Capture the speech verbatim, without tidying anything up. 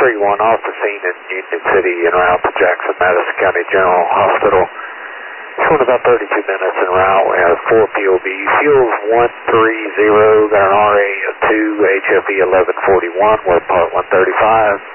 three one off the scene in Union City en route to Jackson Madison County General Hospital. It's about thirty-two minutes en route. We have four P O Bs. Fuel's one three zero, got an R A of two, H F E eleven forty-one, we're part one thirty-five.